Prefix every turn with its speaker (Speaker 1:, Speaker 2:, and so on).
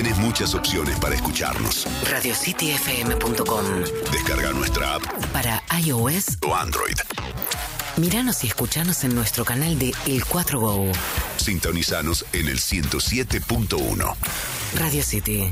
Speaker 1: Tenés muchas opciones para escucharnos.
Speaker 2: RadioCityFM.com.
Speaker 1: Descarga nuestra app
Speaker 2: para iOS
Speaker 1: o Android.
Speaker 2: Míranos y escuchanos en nuestro canal de El 4Go.
Speaker 1: Sintonizanos en el 107.1.
Speaker 2: Radio City.